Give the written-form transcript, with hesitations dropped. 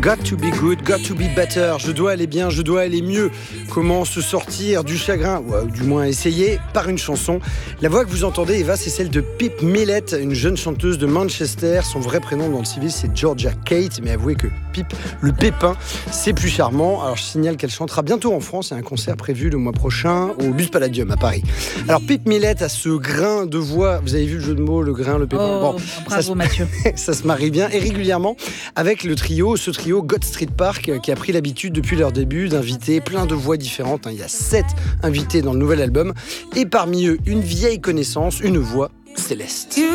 Got to be good, got to be better. Je dois aller bien, je dois aller mieux. Comment se sortir du chagrin, ou du moins essayer, par une chanson. La voix que vous entendez, Eva, c'est celle de Pip Millett, une jeune chanteuse de Manchester. Son vrai prénom dans le civil, c'est Georgia Kate. Mais avouez que Pip, le pépin, c'est plus charmant. Alors je signale qu'elle chantera bientôt en France. Il y a un concert prévu le mois prochain au Bus Palladium à Paris. Alors Pip Millett a ce grain de voix. Vous avez vu le jeu de mots, le grain, le pépin. Bon, bravo Mathieu. Ça se marie bien et régulièrement avec ce trio God Street Park qui a pris l'habitude depuis leur début d'inviter plein de voix différentes. Il y a 7 invités dans le nouvel album et parmi eux une vieille connaissance, une voix Céleste.